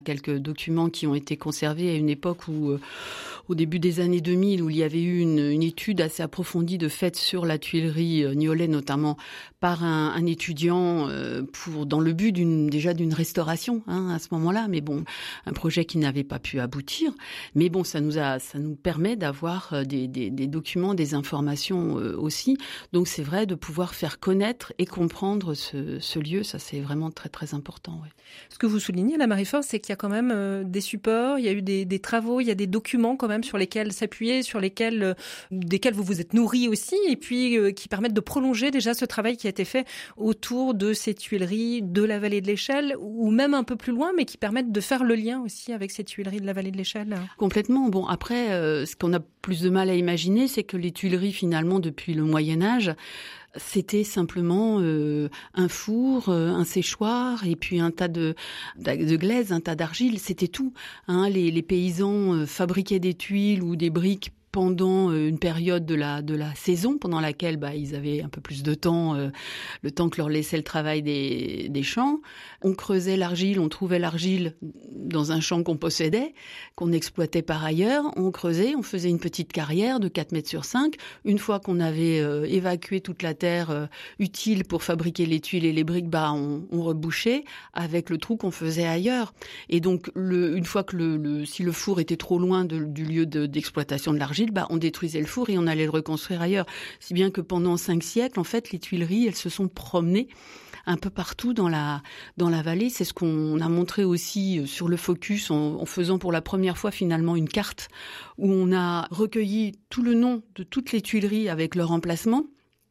Quelques documents qui ont été conservés à une époque où, au début des années 2000, où il y avait eu une étude assez approfondie de fait sur la tuilerie Niollet, notamment par un étudiant dans le but d'une restauration à ce moment-là. Mais bon, un projet qui n'avait pas pu aboutir. Mais bon, ça nous permet d'avoir des documents, des informations aussi. Donc c'est vrai de pouvoir faire connaître et comprendre ce lieu. Ça, c'est vraiment très très important. Ouais. Ce que vous soulignez là, Marie-Force, c'est qu'il y a quand même des supports, il y a eu des travaux, il y a des documents quand même sur lesquels s'appuyer, desquels vous vous êtes nourris aussi, et puis qui permettent de prolonger déjà ce travail qui a été fait autour de ces tuileries de la vallée de l'Échelle, ou même un peu plus loin, mais qui permettent de faire le lien aussi avec ces tuileries de la vallée de l'Échelle. Complètement. Bon, après, ce qu'on a plus de mal à imaginer, c'est que les tuileries, finalement, depuis le Moyen-Âge, c'était simplement un four, un séchoir et puis un tas de glaise, un tas d'argile, c'était tout. Les paysans fabriquaient des tuiles ou des briques pendant une période de la saison, pendant laquelle ils avaient un peu plus de temps, le temps que leur laissait le travail des champs. On creusait l'argile, on trouvait l'argile dans un champ qu'on possédait, qu'on exploitait par ailleurs. On creusait, on faisait une petite carrière de 4 mètres sur 5. Une fois qu'on avait évacué toute la terre utile pour fabriquer les tuiles et les briques, on rebouchait avec le trou qu'on faisait ailleurs. Et donc, une fois que si le four était trop loin du lieu d'exploitation de l'argile, on détruisait le four et on allait le reconstruire ailleurs. Si bien que pendant 5 siècles, en fait, les tuileries, elles se sont promenées un peu partout dans la vallée. C'est ce qu'on a montré aussi sur le Focus en faisant pour la première fois finalement une carte où on a recueilli tout le nom de toutes les tuileries avec leur emplacement,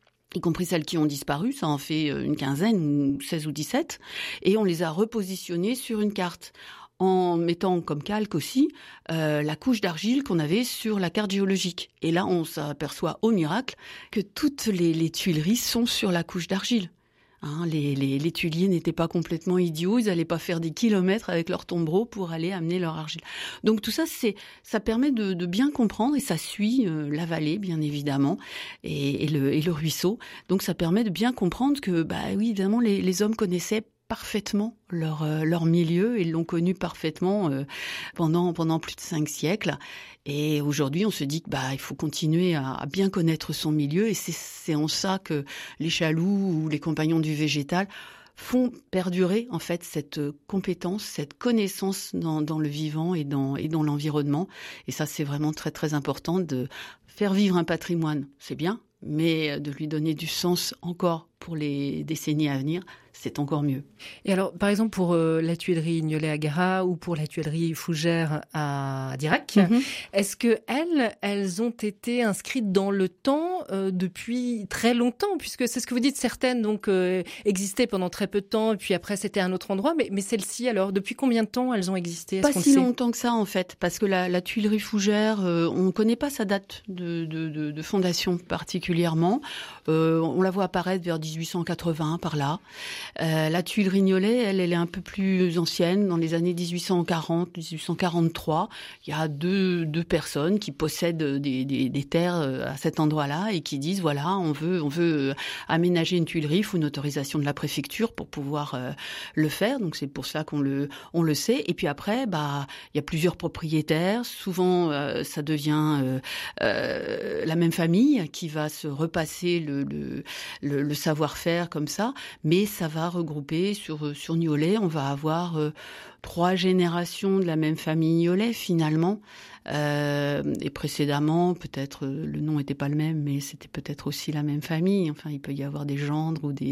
y compris celles qui ont disparu, ça en fait une quinzaine, ou 16 ou 17, et on les a repositionnées sur une carte, en mettant comme calque aussi la couche d'argile qu'on avait sur la carte géologique. Et là, on s'aperçoit au miracle que toutes les tuileries sont sur la couche d'argile. Les tuiliers n'étaient pas complètement idiots, ils n'allaient pas faire des kilomètres avec leur tombereau pour aller amener leur argile. Donc tout ça, ça permet de bien comprendre, et ça suit la vallée, bien évidemment, et le ruisseau. Donc ça permet de bien comprendre que, oui, évidemment, les hommes connaissaient parfaitement leur milieu, et l'ont connu parfaitement pendant plus de 5 siècles. Et aujourd'hui, on se dit que il faut continuer à bien connaître son milieu, et c'est en ça que les Chaloux ou les compagnons du végétal font perdurer en fait cette compétence, cette connaissance dans le vivant et dans l'environnement. Et ça, c'est vraiment très très important de faire vivre un patrimoine. C'est bien, mais de lui donner du sens encore pour les décennies à venir, c'est encore mieux. Et alors, par exemple, pour la tuilerie Niollet à Gara ou pour la tuilerie Fougères à Dirac, est-ce que elles ont été inscrites dans le temps depuis très longtemps, puisque c'est ce que vous dites, certaines donc existaient pendant très peu de temps, et puis après c'était un autre endroit, mais celles-ci, alors, depuis combien de temps elles ont existé? Pas si longtemps que ça, en fait, parce que la tuilerie Fougères, on ne connaît pas sa date de fondation particulièrement. On la voit apparaître vers 1880, par là. La tuilerie Niollet, elle est un peu plus ancienne, dans les années 1840, 1843. Il y a deux personnes qui possèdent des terres à cet endroit-là et qui disent, voilà, on veut aménager une tuilerie, il faut une autorisation de la préfecture pour pouvoir le faire. Donc c'est pour ça qu'on le sait. Et puis après, il y a plusieurs propriétaires. Souvent, ça devient la même famille qui va se repasser le savoir-faire comme ça, mais ça va regrouper sur Niollet. On va avoir 3 générations de la même famille Niollet finalement. Et précédemment, peut-être le nom n'était pas le même, mais c'était peut-être aussi la même famille. Enfin, il peut y avoir des gendres ou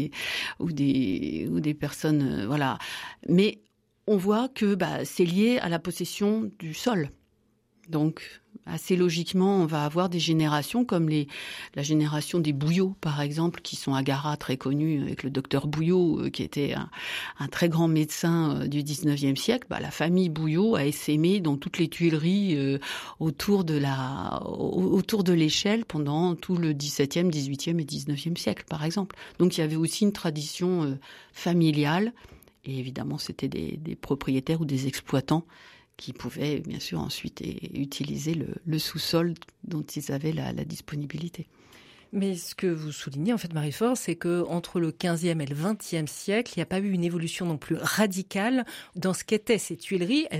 des personnes, voilà. Mais on voit que c'est lié à la possession du sol. Donc, assez logiquement, on va avoir des générations comme la génération des Bouillot, par exemple, qui sont à Gara, très connus, avec le docteur Bouillot, qui était un très grand médecin du 19e siècle. La famille Bouillot a essaimé dans toutes les tuileries autour de l'Échelle pendant tout le 17e, 18e et 19e siècle, par exemple. Donc, il y avait aussi une tradition familiale. Et évidemment, c'était des propriétaires ou des exploitants qui pouvaient bien sûr ensuite utiliser le sous-sol dont ils avaient la disponibilité. Mais ce que vous soulignez, en fait, Marie-Fort, c'est que entre le 15e et le 20e siècle, il n'y a pas eu une évolution non plus radicale dans ce qu'étaient ces tuileries.